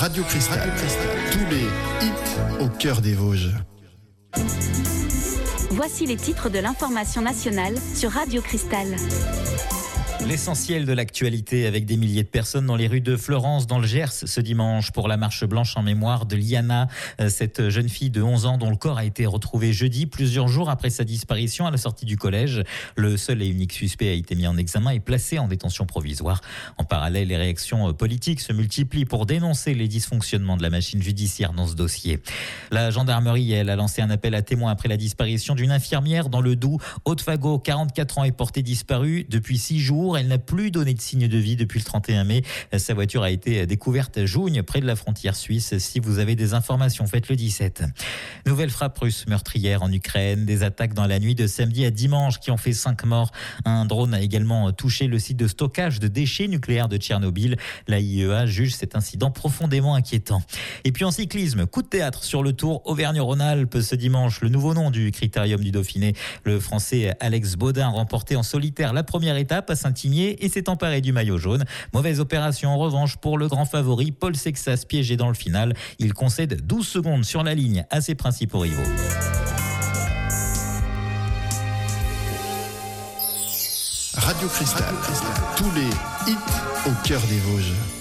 Radio Cristal. Tous les hits au cœur des Vosges. Voici les titres de l'information nationale sur Radio Cristal. L'essentiel de l'actualité avec des milliers de personnes dans les rues de Fleurance, dans le Gers, ce dimanche pour la marche blanche en mémoire de Liana, cette jeune fille de 11 ans dont le corps a été retrouvé jeudi, plusieurs jours après sa disparition à la sortie du collège. Le seul et unique suspect a été mis en examen et placé en détention provisoire. En parallèle, les réactions politiques se multiplient pour dénoncer les dysfonctionnements de la machine judiciaire dans ce dossier. La gendarmerie, elle, a lancé un appel à témoins après la disparition d'une infirmière dans le Doubs. Haute-Fagot, 44 ans, est portée disparue depuis 6 jours. Elle n'a plus donné de signe de vie depuis le 31 mai. Sa voiture a été découverte à Jougne, près de la frontière suisse. Si vous avez des informations, faites le 17. Nouvelle frappe russe meurtrière en Ukraine. Des attaques dans la nuit de samedi à dimanche qui ont fait 5 morts. Un drone a également touché le site de stockage de déchets nucléaires de Tchernobyl. La IEA juge cet incident profondément inquiétant. Et puis en cyclisme, coup de théâtre sur le Tour Auvergne-Rhône-Alpes ce dimanche. Le nouveau nom du Critérium du Dauphiné. Le Français Alex Baudin remporté en solitaire la première étape à Saint-Imier et s'est emparé du maillot jaune. Mauvaise opération en revanche pour le grand favori Paul Sexas, piégé dans le final. Il concède 12 secondes sur la ligne à ses principaux rivaux. Radio Cristal. Tous les hits au cœur des Vosges.